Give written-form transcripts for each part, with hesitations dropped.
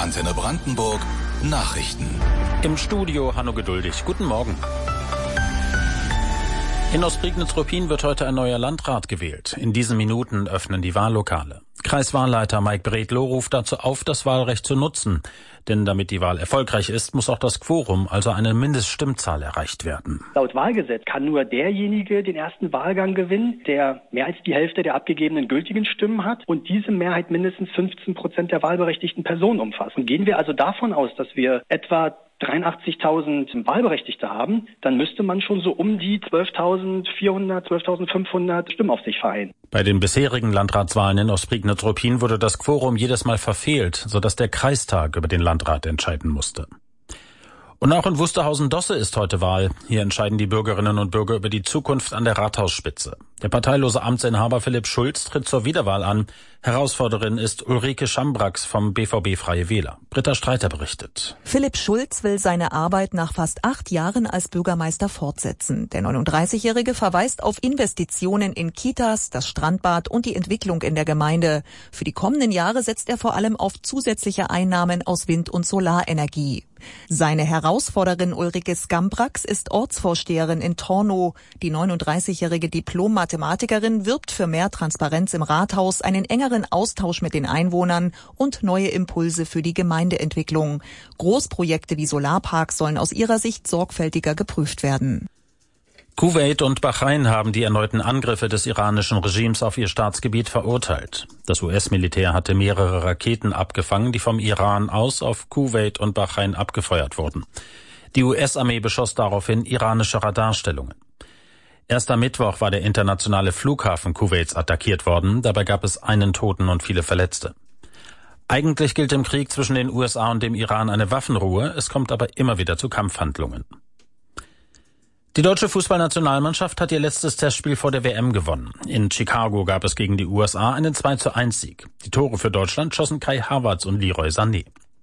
Antenne Brandenburg Nachrichten. Im Studio Hanno Geduldig. Guten Morgen. In Ostprignitz-Ruppin wird heute ein neuer Landrat gewählt. In diesen Minuten öffnen die Wahllokale. Kreiswahlleiter Mike Bredlow ruft dazu auf, das Wahlrecht zu nutzen. Denn damit die Wahl erfolgreich ist, muss auch das Quorum, also eine Mindeststimmzahl, erreicht werden. Laut Wahlgesetz kann nur derjenige den ersten Wahlgang gewinnen, der mehr als die Hälfte der abgegebenen gültigen Stimmen hat und diese Mehrheit mindestens 15% der wahlberechtigten Personen umfasst. Und gehen wir also davon aus, dass wir etwa 83.000 Wahlberechtigte haben, dann müsste man schon so um die 12.400, 12.500 Stimmen auf sich vereinen. Bei den bisherigen Landratswahlen in Ostprignitz-Ruppin wurde das Quorum jedes Mal verfehlt, sodass der Kreistag über den Landrat entscheiden musste. Und auch in Wusterhausen-Dosse ist heute Wahl. Hier entscheiden die Bürgerinnen und Bürger über die Zukunft an der Rathausspitze. Der parteilose Amtsinhaber Philipp Schulz tritt zur Wiederwahl an. Herausforderin ist Ulrike Schambrax vom BVB Freie Wähler. Britta Streiter berichtet. Philipp Schulz will seine Arbeit nach fast 8 Jahren als Bürgermeister fortsetzen. Der 39-Jährige verweist auf Investitionen in Kitas, das Strandbad und die Entwicklung in der Gemeinde. Für die kommenden Jahre setzt er vor allem auf zusätzliche Einnahmen aus Wind- und Solarenergie. Seine Herausforderin Ulrike Schambrax ist Ortsvorsteherin in Tornow. Die 39-jährige Diplom-Mathematikerin wirbt für mehr Transparenz im Rathaus, einen engeren Austausch mit den Einwohnern und neue Impulse für die Gemeindeentwicklung. Großprojekte wie Solarparks sollen aus ihrer Sicht sorgfältiger geprüft werden. Kuwait und Bahrain haben die erneuten Angriffe des iranischen Regimes auf ihr Staatsgebiet verurteilt. Das US-Militär hatte mehrere Raketen abgefangen, die vom Iran aus auf Kuwait und Bahrain abgefeuert wurden. Die US-Armee beschoss daraufhin iranische Radarstellungen. Erst am Mittwoch war der internationale Flughafen Kuwaits attackiert worden. Dabei gab es einen Toten und viele Verletzte. Eigentlich gilt im Krieg zwischen den USA und dem Iran eine Waffenruhe. Es kommt aber immer wieder zu Kampfhandlungen. Die deutsche Fußballnationalmannschaft hat ihr letztes Testspiel vor der WM gewonnen. In Chicago gab es gegen die USA einen 2:1-Sieg. Die Tore für Deutschland schossen Kai Havertz und Leroy Sané.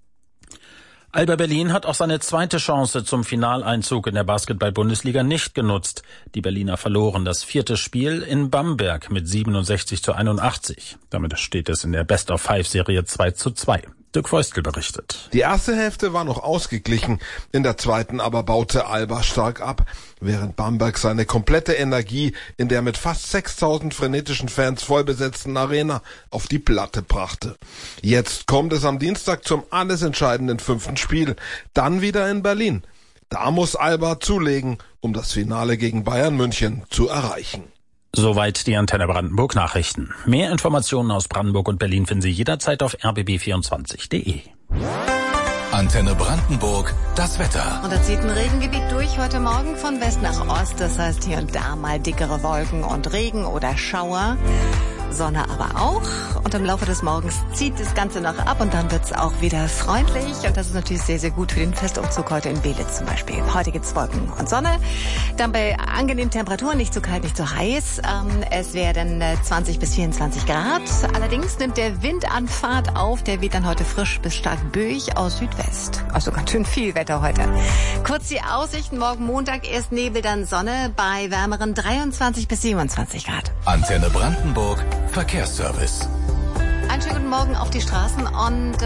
Alba Berlin hat auch seine zweite Chance zum Finaleinzug in der Basketball-Bundesliga nicht genutzt. Die Berliner verloren das 4. Spiel in Bamberg mit 67:81. Damit steht es in der Best-of-5-Serie 2:2. Dirk Feustel berichtet. Die erste Hälfte war noch ausgeglichen, in der zweiten aber baute Alba stark ab, während Bamberg seine komplette Energie in der mit fast 6.000 frenetischen Fans vollbesetzten Arena auf die Platte brachte. Jetzt kommt es am Dienstag zum alles entscheidenden 5. Spiel, dann wieder in Berlin. Da muss Alba zulegen, um das Finale gegen Bayern München zu erreichen. Soweit die Antenne Brandenburg Nachrichten. Mehr Informationen aus Brandenburg und Berlin finden Sie jederzeit auf rbb24.de. Antenne Brandenburg, das Wetter. Und da zieht ein Regengebiet durch heute Morgen von West nach Ost. Das heißt hier und da mal dickere Wolken und Regen oder Schauer. Sonne aber auch. Und im Laufe des Morgens zieht das Ganze noch ab und dann wird's auch wieder freundlich. Und das ist natürlich sehr, sehr gut für den Festumzug heute in Belitz zum Beispiel. Heute gibt's Wolken und Sonne. Dann bei angenehmen Temperaturen, nicht zu kalt, nicht zu heiß. Es werden 20 bis 24 Grad. Allerdings nimmt der Wind an Fahrt auf. Der weht dann heute frisch bis stark böig aus Südwest. Also ganz schön viel Wetter heute. Kurz die Aussichten. Morgen Montag erst Nebel, dann Sonne bei wärmeren 23 bis 27 Grad. Antenne Brandenburg Verkehrsservice. Einen schönen guten Morgen auf die Straßen und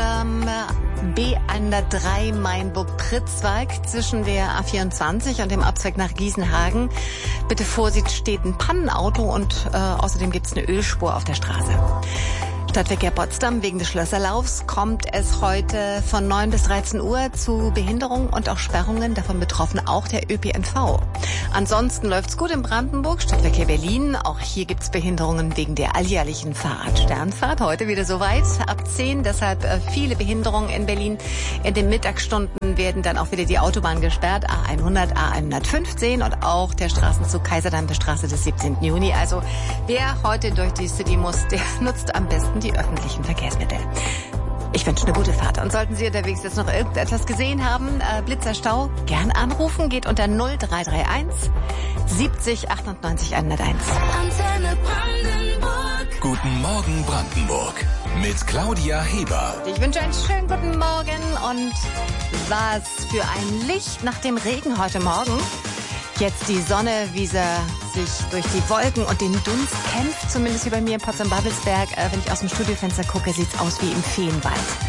B103 Mainburg-Pritzwalk zwischen der A24 und dem Abzweig nach Gießenhagen. Bitte Vorsicht, steht ein Pannenauto und außerdem gibt's eine Ölspur auf der Straße. Stadtverkehr Potsdam, wegen des Schlösserlaufs kommt es heute von 9 bis 13 Uhr zu Behinderungen und auch Sperrungen, davon betroffen auch der ÖPNV. Ansonsten läuft's gut in Brandenburg, Stadtverkehr Berlin, auch hier gibt's Behinderungen wegen der alljährlichen Fahrradsternfahrt. Heute wieder soweit, ab 10, deshalb viele Behinderungen in Berlin. In den Mittagsstunden werden dann auch wieder die Autobahnen gesperrt, A100, A115 und auch der Straßenzug Kaiserdamm-Straße des 17. Juni. Also wer heute durch die City muss, der nutzt am besten die öffentlichen Verkehrsmittel. Ich wünsche eine gute Fahrt. Und sollten Sie unterwegs jetzt noch irgendetwas gesehen haben, Blitzerstau, gern anrufen, geht unter 0331 70 98 101. Antenne Brandenburg. Guten Morgen Brandenburg mit Claudia Heber. Ich wünsche einen schönen guten Morgen und was für ein Licht nach dem Regen heute Morgen. Jetzt die Sonne, wie sie sich durch die Wolken und den Dunst kämpft, zumindest wie bei mir in Potsdam-Babelsberg. Wenn ich aus dem Studiofenster gucke, sieht's aus wie im Feenwald.